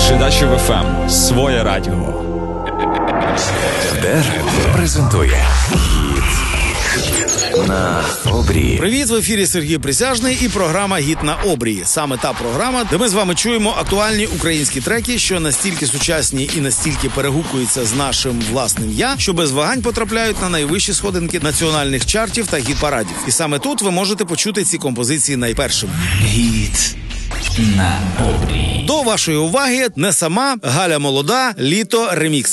Жидачів ФМ. Своє радіо. ДР презентує «Гіт на обрії». Привіт, в ефірі Сергій Присяжний і програма «Гіт на обрії». Саме та програма, де ми з вами чуємо актуальні українські треки, що настільки сучасні і настільки перегукуються з нашим власним «я», що без вагань потрапляють на найвищі сходинки національних чартів та гіт-парадів. І саме тут ви можете почути ці композиції найпершими. «Гіт на обрії». До вашої уваги «Не сама», «Галя молода», «Літо», ремікс.